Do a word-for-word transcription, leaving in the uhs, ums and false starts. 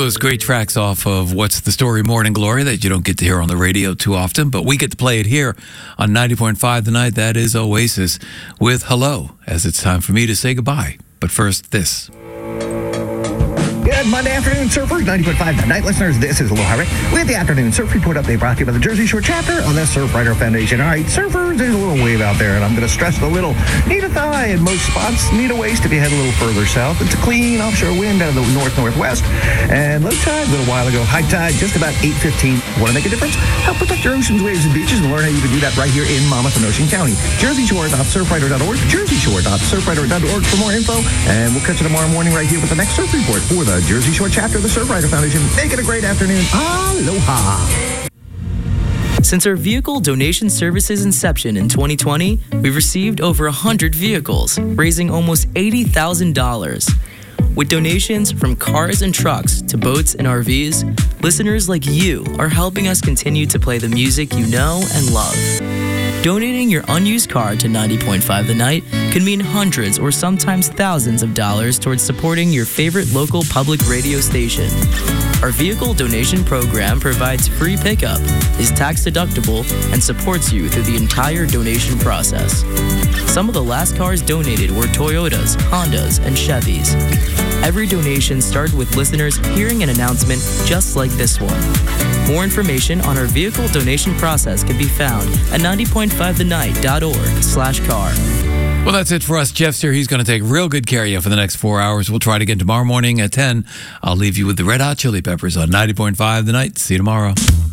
of those great tracks off of What's the Story Morning Glory that you don't get to hear on the radio too often, but we get to play it here on ninety point five The Night. That is Oasis with Hello, as it's time for me to say goodbye. But first, this. Good Monday afternoon, surfers. ninety point five The Night listeners, this is Aloha Rick with the Afternoon Surf Report update brought to you by the Jersey Shore chapter on the Surfrider Foundation. All right, surfers, there's a little wave out there, and I'm going to stress the little. Need a thigh in most spots, need a waist if you head a little further south. It's a clean offshore wind out of the north-northwest. And low tide a little while ago, high tide just about eight fifteen. Want to make a difference? Help protect your oceans, waves, and beaches, and learn how you can do that right here in Monmouth and Ocean County. jersey shore dot surfrider dot org, jersey shore dot surfrider dot org for more info. And we'll catch you tomorrow morning right here with the next surf report for the Jersey Shore chapter of the Surfrider Foundation. Make it a great afternoon. Aloha. Since our vehicle donation service's inception in twenty twenty, we've received over one hundred vehicles, raising almost eighty thousand dollars. With donations from cars and trucks to boats and R Vs, listeners like you are helping us continue to play the music you know and love. Donating your unused car to ninety point five The Night can mean hundreds or sometimes thousands of dollars towards supporting your favorite local public radio station. Our vehicle donation program provides free pickup, is tax deductible, and supports you through the entire donation process. Some of the last cars donated were Toyotas, Hondas, and Chevys. Every donation started with listeners hearing an announcement just like this one. More information on our vehicle donation process can be found at ninety point five the night dot org slash car. Well, that's it for us. Jeff's here. He's going to take real good care of you for the next four hours. We'll try it again tomorrow morning at ten. I'll leave you with the Red Hot Chili Peppers on ninety point five The Night. See you tomorrow.